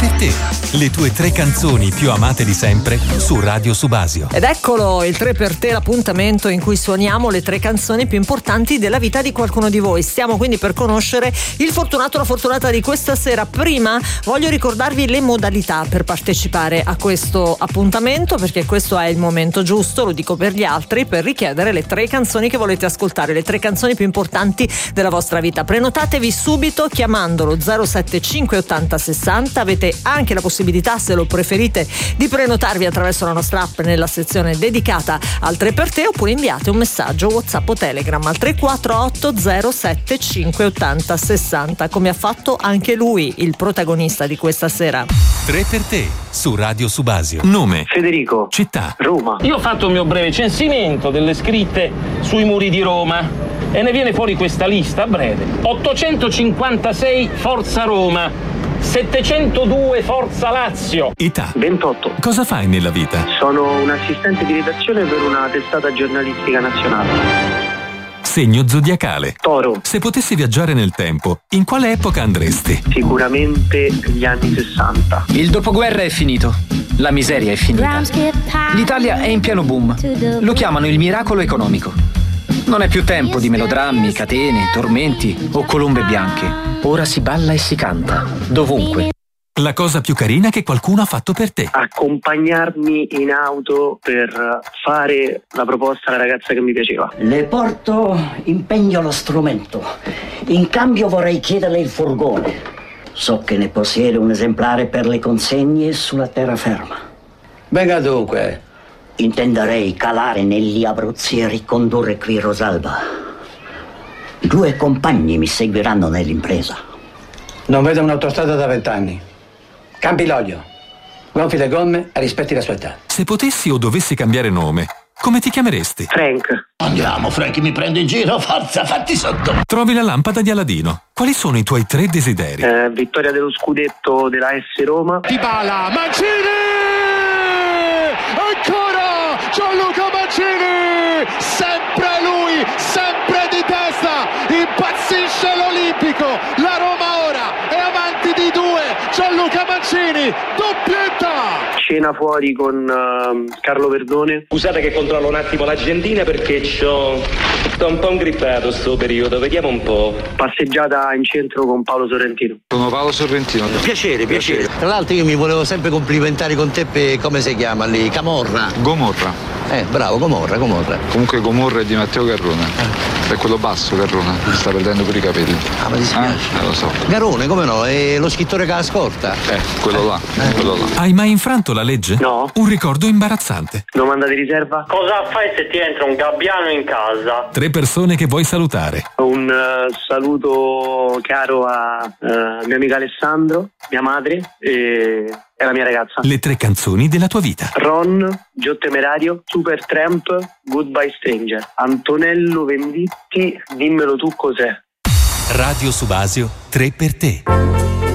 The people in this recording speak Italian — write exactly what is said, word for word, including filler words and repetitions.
per te. Le tue tre canzoni più amate di sempre su Radio Subasio. Ed eccolo, il tre per te, l'appuntamento in cui suoniamo le tre canzoni più importanti della vita di qualcuno di voi. Stiamo quindi per conoscere il fortunato o la fortunata di questa sera. Prima voglio ricordarvi le modalità per partecipare a questo appuntamento, perché questo è il momento giusto, lo dico per gli altri, per richiedere le tre canzoni che volete ascoltare, le tre canzoni più importanti della vostra vita. Prenotatevi subito chiamandolo zero sette cinque ottanta sessanta. Avete anche la possibilità, se lo preferite, di prenotarvi attraverso la nostra app nella sezione dedicata al tre per te, oppure inviate un messaggio WhatsApp o Telegram al tre quattro otto zero sette cinque ottanta sessanta, come ha fatto anche lui, il protagonista di questa sera. tre per te su Radio Subasio. Nome: Federico. Città: Roma. Io ho fatto il mio breve censimento delle scritte sui muri di Roma e ne viene fuori questa lista breve. ottocentocinquantasei Forza Roma, settecentodue Forza Lazio. Età: ventotto. Cosa fai nella vita? Sono un assistente di redazione per una testata giornalistica nazionale. Segno zodiacale: Toro. Se potessi viaggiare nel tempo, in quale epoca andresti? Sicuramente gli anni sessanta. Il dopoguerra è finito. La miseria è finita. L'Italia è in pieno boom. Lo chiamano il miracolo economico. Non è più tempo di melodrammi, catene, tormenti o colombe bianche. Ora si balla e si canta, dovunque. La cosa più carina che qualcuno ha fatto per te? Accompagnarmi in auto per fare la proposta alla ragazza che mi piaceva. Le porto, impegno lo strumento. In cambio vorrei chiederle il furgone. So che ne possiede un esemplare per le consegne sulla terraferma. Venga dunque. Intenderei calare negli Abruzzi e ricondurre qui Rosalba. Due compagni mi seguiranno nell'impresa. Non vedo un'autostrada da vent'anni. Cambi l'olio, gonfi le gomme e rispetti la sua età. Se potessi o dovessi cambiare nome, come ti chiameresti? Frank. Andiamo, Frank, mi prendo in giro, forza, fatti sotto. Trovi la lampada di Aladino. Quali sono i tuoi tre desideri? Eh, vittoria dello scudetto della S Roma. Dybala, Mancini! Ancora Gianluca Mancini! Sempre lui, sempre di testa, impazzisce l'Olimpico. La Roma ora è avanti di due. Gianluca Mancini, doppietta! Cena fuori con uh, Carlo Verdone. Scusate che controllo un attimo l'Argentina perché c'ho... sto un po' ingrippato sto periodo, vediamo un po'. Passeggiata in centro con Paolo Sorrentino. Sono Paolo Sorrentino. Piacere, piacere. Tra l'altro io mi volevo sempre complimentare con te per, come si chiama lì, Camorra. Gomorra. Eh, bravo, Gomorra, Gomorra. Comunque Gomorra è di Matteo Garrone. Eh. È quello basso Garrone, mi sta perdendo pure i capelli. Ah, ma ti spiace? Eh, lo so. Garone, come no? È lo scrittore che la scorta. Eh, quello là, eh. quello là. Hai mai infranto la legge? No. Un ricordo imbarazzante. Domanda di riserva? Cosa fai se ti entra un gabbiano in casa? Tre persone che vuoi salutare. Un uh, saluto caro a uh, mio amico Alessandro, mia madre e, e la mia ragazza. Le tre canzoni della tua vita. Ron, Gio Temerario, Supertramp, Goodbye Stranger. Antonello Venditti, dimmelo tu cos'è. Radio Subasio, tre per te.